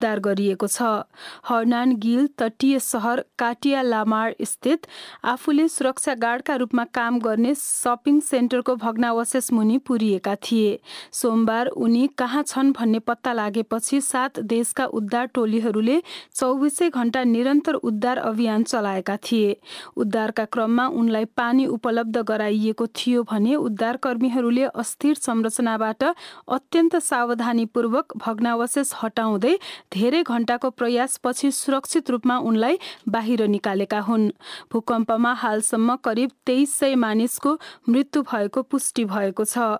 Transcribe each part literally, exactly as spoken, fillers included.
उद्धार गरिएको छ। हर्नान गिल तटीय सहर काटिया लामार स्थित आफूले सुरक्षा गार्डका रूपमा काम गर्ने सपिङ सेन्टरको भग्नावशेष मुनि पुरिएका थिए। सोमबार उनी कहाँ छन् भन्ने पत्ता लागेपछि सात देशका उद्धार टोलीहरूले चौबिसै घण्टा निरन्तर उद्धार अभियान चलाएका थिए। उद्धारका क्रममा उनलाई पानी उपलब्ध गराइएको थियो भने उद्धारकर्मीहरूले अस्थिर संरचनाबाट अत्यन्त सावधानीपूर्वक भग्नावशेष हटाउँदै धेरै घण्टाको प्रयासपछि सुरक्षित रूपमा उनलाई बाहिर निकालेका हुन्। भूकम्पमा हालसम्म करिब तेइस सय मानिसको मृत्यु भएको पुष्टि भएको छ।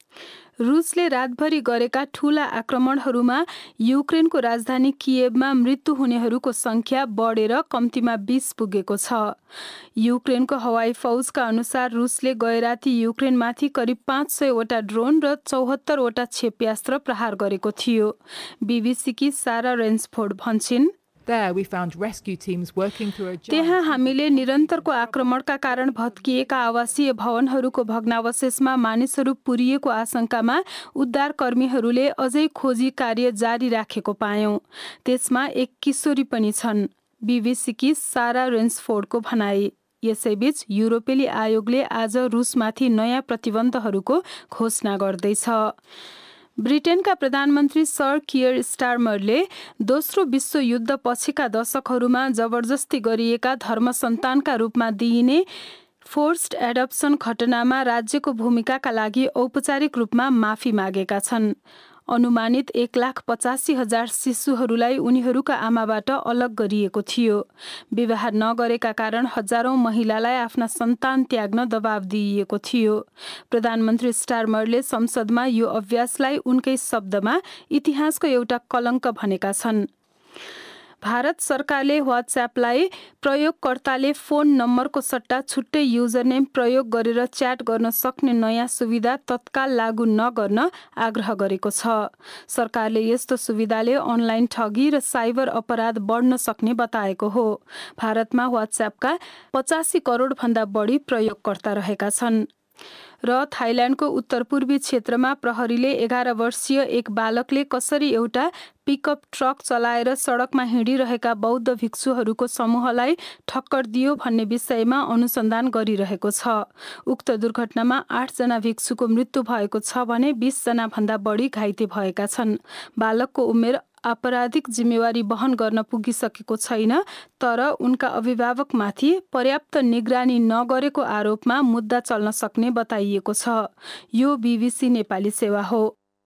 रुसले रातभरि गरेका ठूला आक्रमणहरूमा युक्रेनको राजधानी कियेभमा मृत्यु हुनेहरूको संख्या बढेर कम्तीमा बीस पुगेको छ। युक्रेनको हवाई फौजका अनुसार रुसले गएराती युक्रेनमाथि करिब पाँच सयवटा ड्रोन र चौहत्तरवटा क्षेप्यास्त्र प्रहार गरेको थियो। बीबीसीकी सारा रेन्सफोर्ड भन्छिन्, There we found rescue teams working through a त्यहाँ हामीले निरन्तरको आक्रमणका कारण भत्किएका आवासीय भवनहरूको भग्नावशेषमा मानिसहरू पुरिएको आशंकामा उद्धारकर्मीहरूले अझै खोजी कार्य जारी राखेको पायौं। त्यसमा एक किशोरी पनि छन्। बीबीसीकी सारा रेन्सफोर्डको भनाई। यसैबीच युरोपेली आयोगले आज रुसमाथि नयाँ प्रतिबन्धहरूको घोषणा गर्दैछ। ब्रिटेनका प्रधानमन्त्री सर कियर स्टारमरले दोस्रो विश्वयुद्ध पछिका दशकहरूमा जबरजस्ती गरिएका धर्म सन्तानका रूपमा दिइने फोर्स्ड एडप्सन घटनामा राज्यको भूमिकाका लागि औपचारिक रूपमा माफी मागेका छन्। अनुमानित एक लाख पचासी हजार शिशुहरूलाई उनीहरूका आमाबाट अलग गरिएको थियो। विवाह नगरेका कारण हजारौं महिलालाई आफ्ना सन्तान त्याग्न दबाव दिइएको थियो। प्रधानमन्त्री स्टारमरले संसदमा यो अभ्यासलाई उनकै शब्दमा इतिहासको एउटा कलङ्क भनेका छन्। भारत सरकारले व्हाट्सएपलाई प्रयोगकर्ताले फोन नम्बरको सट्टा छुट्टै युजरनेम प्रयोग गरेर च्याट गर्न सक्ने नयाँ सुविधा तत्काल लागू नगर्न आग्रह गरेको छ। सरकारले यस्तो सुविधाले अनलाइन ठगी र साइबर अपराध बढ्न सक्ने बताएको हो। भारतमा व्हाट्सएपका पचासी करोड भन्दा बढी प्रयोगकर्ता रहेका छन्। र थाइल्याण्डको उत्तरपूर्वी क्षेत्रमा प्रहरीले एघार वर्षीय एक बालकले कसरी एउटा पिकअप ट्रक चलाएर सडकमा हिँडिरहेका बौद्ध भिक्षुहरूको समूहलाई ठक्कर दियो भन्ने विषयमा अनुसन्धान गरिरहेको छ। उक्त दुर्घटनामा आठजना भिक्षुको मृत्यु भएको छ भने बीस जना भन्दा बढी घाइते भएका छन्। बालकको उमेर आपराधिक जिम्मेवारी वहन गर्न पुगिसकेको छैन, तर उनका अभिभावकमाथि पर्याप्त निगरानी नगरेको आरोपमा मुद्दा चल्न सक्ने बताइएको छ। यो बीबीसी नेपाली सेवा हो।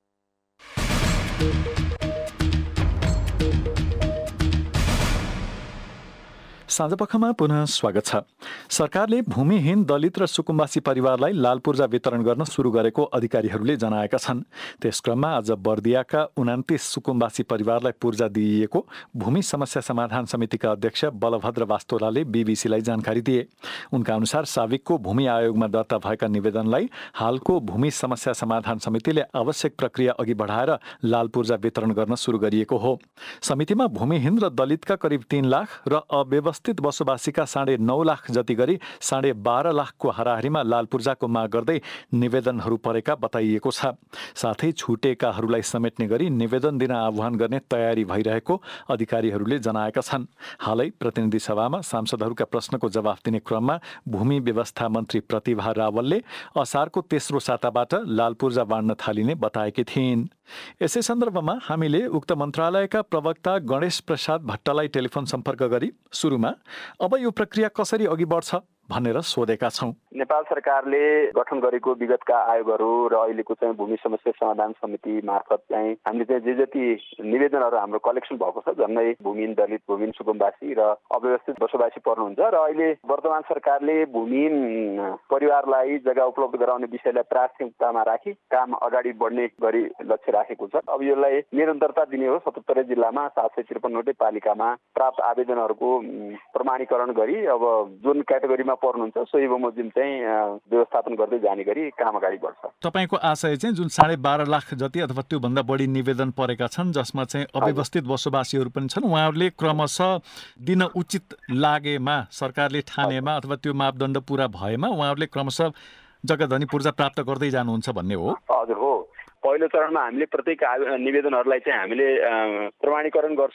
साँझपखमा पुनः स्वागत छ। सरकारले भूमिहीन दलित र सुकुम्बासी परिवारलाई लाल पूर्जा वितरण गर्न सुरु गरेको अधिकारीहरूले जनाएका छन्। त्यस क्रममा आज बर्दियाका उनान्तीस सुकुम्बासी परिवारलाई पूर्जा दिइएको भूमि समस्या समाधान समितिका अध्यक्ष बलभद्र वास्तोलाले बीबीसीलाई जानकारी दिए। उनका अनुसार साविकको भूमि आयोगमा दर्ता भएका निवेदनलाई हालको भूमि समस्या समाधान समितिले आवश्यक प्रक्रिया अघि बढाएर लाल पूर्जा वितरण गर्न सुरु गरिएको हो। समितिमा भूमिहीन र दलितका करिब तीन लाख र अव्यवस्थित बसोबासीका साढे नौ लाख जति गरी साढे बाह्र लाखको हाराहारीमा लाल पूर्जाको माग गर्दै निवेदनहरू परेका बताइएको छ। साथै छुटेकाहरूलाई समेट्ने गरी निवेदन दिन आह्वान गर्ने तयारी भइरहेको अधिकारीहरूले जनाएका छन्। हालै प्रतिनिधि सभामा सांसदहरूका प्रश्नको जवाफ दिने क्रममा भूमि व्यवस्था मन्त्री प्रतिभा रावलले असारको तेस्रो साताबाट लाल पूर्जा बाँड्न थालिने बताएकी थिइन्। यसै सन्दर्भमा हामीले उक्त मन्त्रालयका प्रवक्ता गणेश प्रसाद भट्टलाई टेलिफोन सम्पर्क गरी सुरुमा अब यो प्रक्रिया कसरी अघि बढ्छ भनेर सोधेका छौं। नेपाल सरकारले गठन गरेको विगतका आयोगहरू र अहिलेको चाहिँ भूमि समस्या समाधान समिति मार्फत चाहिँ हामीले चाहिँ जे जति निवेदनहरू हाम्रो कलेक्सन भएको छ, झन्डै भूमिहीन दलित, भूमिहीन सुकुम्बासी र अव्यवस्थित बसोबासी पर्नुहुन्छ र अहिले वर्तमान सरकारले भूमिहीन परिवारलाई जग्गा उपलब्ध गराउने विषयलाई प्राथमिकतामा राखी काम अगाडि बढ्ने गरी लक्ष्य राखेको छ। अब यसलाई निरन्तरता दिने हो। सतहत्तरै जिल्लामा सात सय त्रिपन्नवटै पालिकामा प्राप्त आवेदनहरूको प्रमाणीकरण गरी अब जुन क्याटेगोरीमा पर्नुहुन्छ सोही बमोजिम चाहिँ व्यवस्थापन गर्दै जाने गरी काम अगाडि बढ्छ। तपाईको आशय चाहिँ जुन साढे बाह्र लाख जति अथवा त्योभन्दा बढी निवेदन परेका छन् जसमा चाहिँ अव्यवस्थित बसोबासीहरू पनि छन्, उहाँहरूले क्रमशः दिन उचित लागेमा सरकारले ठानेमा अथवा त्यो मापदण्ड पुरा भएमा उहाँहरूले क्रमशः जग्गाधनी पूर्जा प्राप्त गर्दै जानुहुन्छ भन्ने हो? हजुर हो। पहिलो चरणमा हामीले प्रत्येक निवेदनहरूलाई चाहिँ हामीले प्रमाणीकरण गर्छौँ।